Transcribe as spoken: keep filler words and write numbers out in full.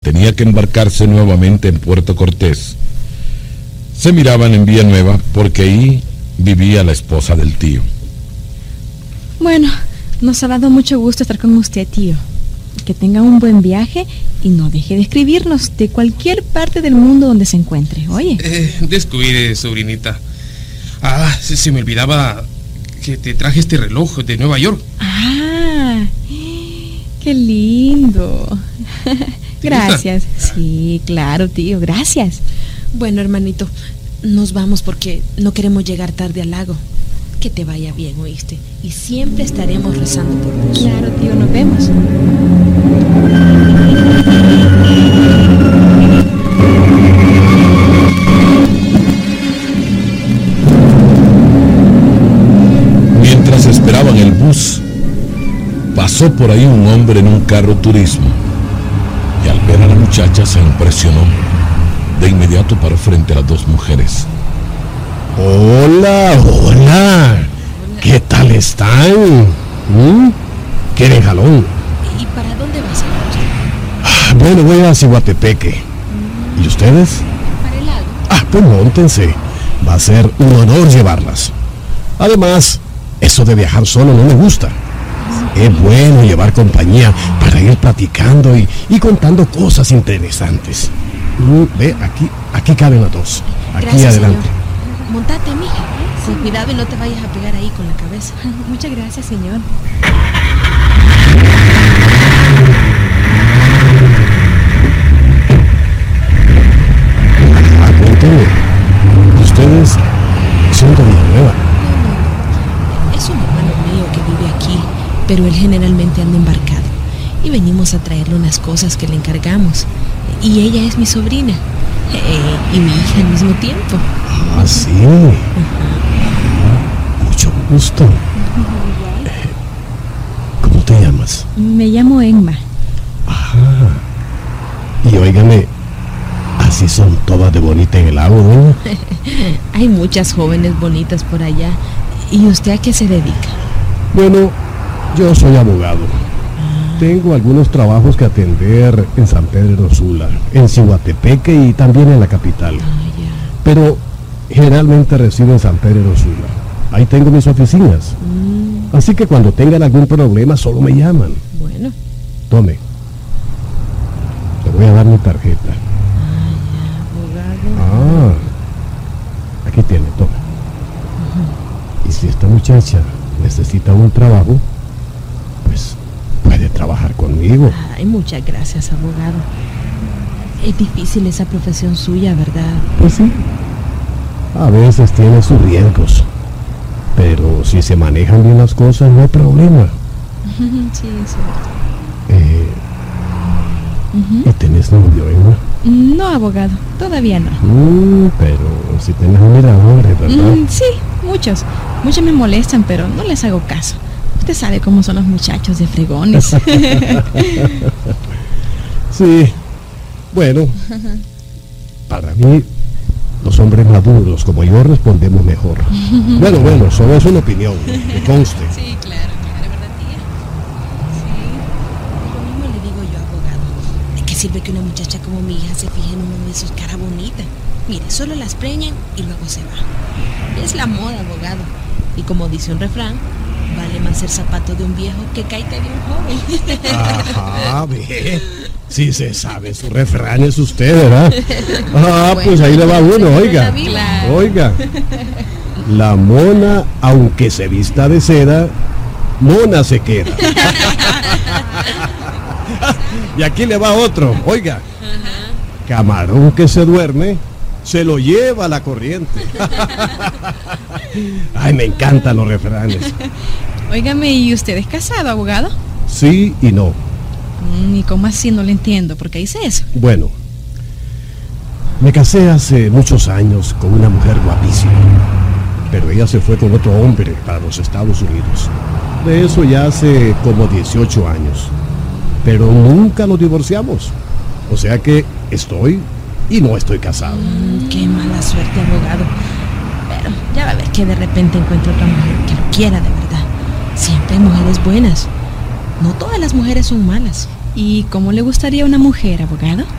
tenía que embarcarse nuevamente en Puerto Cortés, se miraban en Villanueva porque ahí vivía la esposa del tío. Bueno, nos ha dado mucho gusto estar con usted, tío. Que tenga un buen viaje y no deje de escribirnos de cualquier parte del mundo donde se encuentre, oye. Eh, descuide, sobrinita. Ah, se, se me olvidaba que te traje este reloj de Nueva York. Ah, qué lindo. Gracias. Sí, claro, tío, gracias. Bueno, hermanito, nos vamos porque no queremos llegar tarde al lago. Que te vaya bien, ¿oíste? Y siempre estaremos rezando por vos. Claro, tío, nos vemos. Mientras esperaban el bus, pasó por ahí un hombre en un carro turismo y al ver a la muchacha se impresionó. De inmediato paró frente a las dos mujeres. Hola, hola. ¿Qué tal están? ¿Mm? ¿Quieren jalón? ¿Y para dónde vas a ir? Ah, bueno, voy a Cihuatepeque. ¿Y ustedes? Para el lago. Ah, pues móntense. Va a ser un honor llevarlas. Además, eso de viajar solo no me gusta. Es bueno llevar compañía para ir platicando y, y contando cosas interesantes. Mm, ve, aquí, aquí caben las dos. Aquí Gracias, adelante. señor. Montate, mija. Con cuidado y no te vayas a pegar ahí con la cabeza. Muchas gracias, señor. Ah, cuénteme. Ustedes son de Villanueva. No, no. Es un hermano mío que vive aquí, pero él generalmente anda embarcado. Y venimos a traerle unas cosas que le encargamos. Y ella es mi sobrina. Eh, y mi hija al mismo tiempo. Ah, sí. Mucho gusto. Eh, ¿Cómo te llamas? Me llamo Emma. Ah. Y óigame, así son todas de bonita en el lago, ¿no? Hay muchas jóvenes bonitas por allá. ¿Y usted a qué se dedica? Bueno, yo soy abogado. Tengo algunos trabajos que atender en San Pedro Sula, en Cihuatepeque y también en la capital. Ah, ya. Pero generalmente resido en San Pedro Sula. Ahí tengo mis oficinas. Mm, Así que cuando tengan algún problema solo me llaman. bueno. Tome. Le voy a dar mi tarjeta. Abogado. Ah. Aquí tiene, toma. Y si esta muchacha necesita un trabajo, pues puede trabajar conmigo. Ay, muchas gracias, abogado. Es difícil esa profesión suya, ¿verdad? Pues sí. A veces tiene sus riesgos. Pero si se manejan bien las cosas, no hay problema. Sí, es cierto. Eh, ¿Y tenés novio, Emma? No, abogado, todavía no. Mm, pero si tenés admiradores, ¿verdad? Mm, sí, muchos. Muchos me molestan, pero no les hago caso. Usted sabe cómo son los muchachos de fregones. Sí. Bueno, para mí, los hombres maduros como yo respondemos mejor. Bueno, bueno, solo es una opinión, que conste. Sí, claro, claro, ¿verdad, tía? Sí. Lo mismo le digo yo, abogado. ¿De qué sirve que una muchacha como mi hija se fije en uno de sus caras bonitas? Mire, solo las preñan y luego se va. Es la moda, abogado. Y como dice un refrán, vale más ser zapato de un viejo que caite de un joven. Ajá, ve. Sí se sabe, su refrán es usted, ¿verdad? Ah, Bueno, pues ahí le va uno, oiga. Claro. Oiga. La mona, aunque se vista de seda, mona se queda. Y aquí le va otro, oiga. Camarón que se duerme, se lo lleva la corriente. Ay, me encantan los refranes. Óigame, ¿y usted es casado, abogado? Sí y no. Mm, ¿Y cómo así? No lo entiendo. ¿Por qué dice eso? Bueno, me casé hace muchos años con una mujer guapísima, pero ella se fue con otro hombre para los Estados Unidos. De eso ya hace como dieciocho años, pero nunca nos divorciamos. O sea que estoy y no estoy casado. Mm, qué mala suerte, abogado. Pero ya va a ver que de repente encuentre otra mujer que lo quiera de verdad. Siempre hay mujeres buenas. No todas las mujeres son malas. ¿Y cómo le gustaría una mujer, abogado?